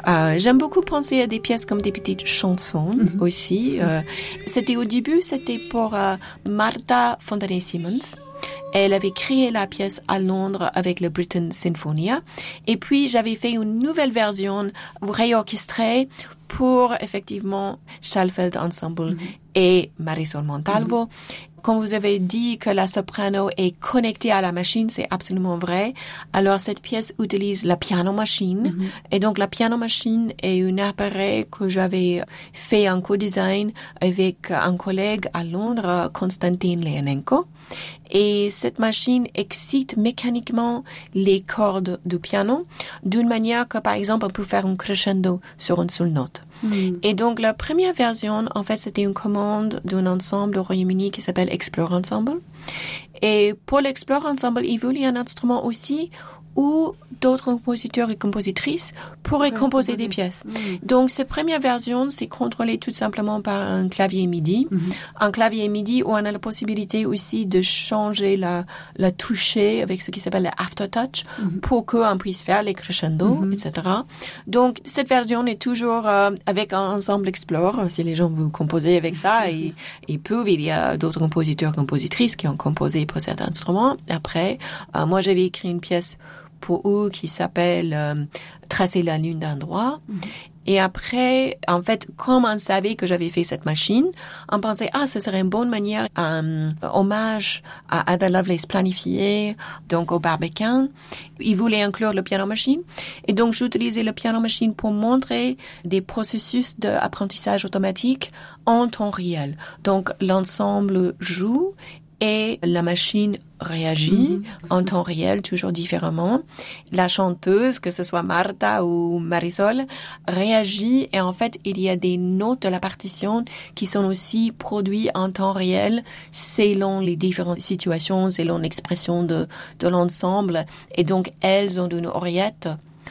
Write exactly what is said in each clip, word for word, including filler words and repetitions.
Euh, j'aime beaucoup penser à des pièces comme des petites chansons mm-hmm. aussi. Euh, c'était au début, c'était pour euh, Martha Fontanet-Simmons. Elle avait créé la pièce à Londres avec le Britten Sinfonia. Et puis, j'avais fait une nouvelle version réorchestrée pour, effectivement, Schalfeld Ensemble mm-hmm. et Marisol Montalvo. Mm-hmm. Quand vous avez dit que la soprano est connectée à la machine, c'est absolument vrai. Alors, cette pièce utilise la piano machine. Mm-hmm. Et donc, la piano machine est un appareil que j'avais fait en co-design avec un collègue à Londres, Konstantin Leonenko. Et cette machine excite mécaniquement les cordes du piano d'une manière que, par exemple, on peut faire un crescendo sur une seule note. Mm. Et donc, la première version, en fait, c'était une commande d'un ensemble au Royaume-Uni qui s'appelle Explore Ensemble. Et pour l'Explore Ensemble, il voulait un instrument aussi où d'autres compositeurs et compositrices pourraient ouais, composer des pièces. Mmh. Donc, cette première version, c'est contrôlé tout simplement par un clavier MIDI. Mmh. Un clavier MIDI où on a la possibilité aussi de changer la, la toucher avec ce qui s'appelle le aftertouch mmh. pour qu'on puisse faire les crescendos, mmh. et cetera. Donc, cette version est toujours euh, avec un ensemble Explore. Si les gens veulent composer avec ça, mmh. et, et peuvent, il y a d'autres compositeurs, compositrices qui ont composé pour cet instrument. Après, euh, moi, j'avais écrit une pièce pour eux qui s'appelle euh, Tracer la lune d'un droit. Mm-hmm. Et après, en fait, comme on savait que j'avais fait cette machine, on pensait, ah, ce serait une bonne manière, un hommage à Ada Lovelace planifié, donc au Barbican. Ils voulaient inclure le piano machine. Et donc, j'utilisais le piano machine pour montrer des processus d'apprentissage automatique en temps réel. Donc, l'ensemble joue et la machine réagit mm-hmm. en temps réel, toujours différemment. La chanteuse, que ce soit Martha ou Marisol, réagit et en fait, il y a des notes de la partition qui sont aussi produites en temps réel selon les différentes situations, selon l'expression de, de l'ensemble. Et donc, elles ont une oreillette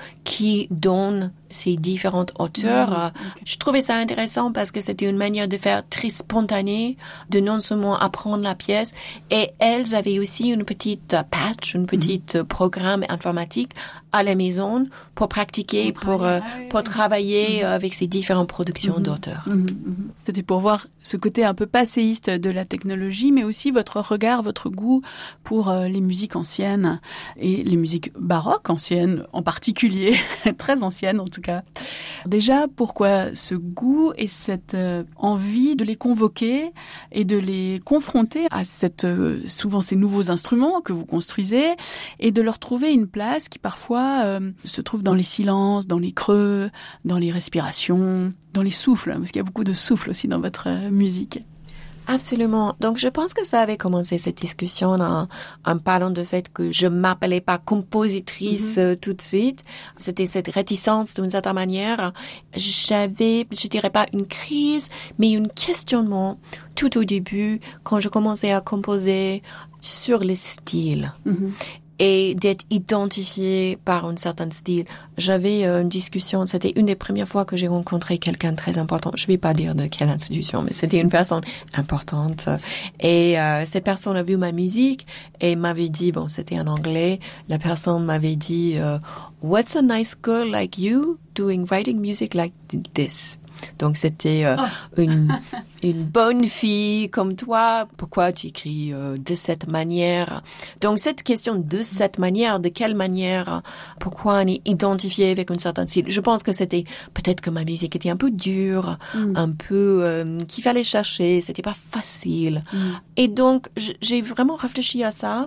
qui donne ces différentes hauteurs. Mmh, okay. Je trouvais ça intéressant parce que c'était une manière de faire très spontanée, de non seulement apprendre la pièce, et elles avaient aussi une petite patch, une petite mmh. programme informatique à la maison pour pratiquer, pour, pour, euh, pour travailler mmh. avec ces différentes productions mmh. d'auteurs. Mmh. C'était pour voir ce côté un peu passéiste de la technologie, mais aussi votre regard, votre goût pour euh, les musiques anciennes et les musiques baroques anciennes en particulier, très anciennes en tout cas. Déjà, pourquoi ce goût et cette euh, envie de les convoquer et de les confronter à cette, euh, souvent ces nouveaux instruments que vous construisez et de leur trouver une place qui parfois euh, se trouve dans les silences, dans les creux, dans les respirations, dans les souffles, parce qu'il y a beaucoup de souffle aussi dans votre euh, musique. Absolument. Donc, je pense que ça avait commencé cette discussion en, en parlant du fait que je m'appelais pas compositrice mm-hmm. euh, tout de suite. C'était cette réticence d'une certaine manière. J'avais, je dirais pas une crise, mais un questionnement tout au début quand je commençais à composer sur le style. Mm-hmm. Et d'être identifié par un certain style. J'avais euh, une discussion, c'était une des premières fois que j'ai rencontré quelqu'un de très important. Je vais pas dire de quelle institution, mais c'était une personne importante. Et euh, cette personne a vu ma musique et m'avait dit, bon, c'était en anglais, la personne m'avait dit, uh, what's a nice girl like you doing writing music like this? Donc, c'était euh, oh. une, une bonne fille comme toi. Pourquoi tu écris euh, de cette manière? Donc, cette question de cette manière, de quelle manière, pourquoi on est identifié avec un certain style? Je pense que c'était peut-être que ma musique était un peu dure, mm. un peu euh, qu'il fallait chercher, c'était pas facile. Mm. Et donc, j'ai vraiment réfléchi à ça.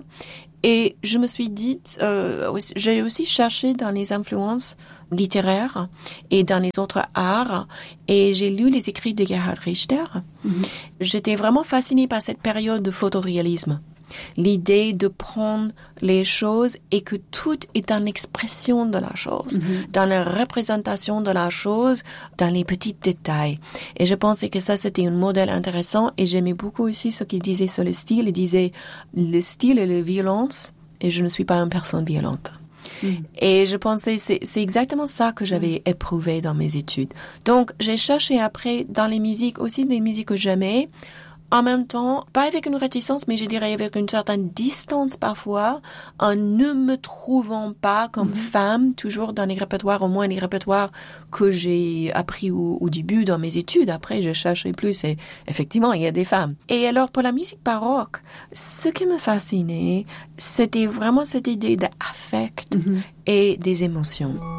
Et je me suis dit, euh, j'ai aussi cherché dans les influences littéraires et dans les autres arts, et j'ai lu les écrits de Gerhard Richter. Mm-hmm. J'étais vraiment fascinée par cette période de photoréalisme. L'idée de prendre les choses et que tout est dans l'expression de la chose, mm-hmm. dans la représentation de la chose, dans les petits détails. Et je pensais que ça, c'était un modèle intéressant, et j'aimais beaucoup aussi ce qu'il disait sur le style. Il disait, le style et la violence, et je ne suis pas une personne violente. Mm. Et je pensais, c'est, c'est exactement ça que j'avais mm. éprouvé dans mes études. Donc, j'ai cherché après, dans les musiques, aussi des musiques que j'aimais, en même temps, pas avec une réticence, mais je dirais avec une certaine distance parfois, en ne me trouvant pas comme mm-hmm. femme, toujours dans les répertoires, au moins les répertoires que j'ai appris au, au début dans mes études. Après, je cherchais plus et effectivement, il y a des femmes. Et alors, pour la musique baroque, ce qui me fascinait, c'était vraiment cette idée d'affect mm-hmm. et des émotions.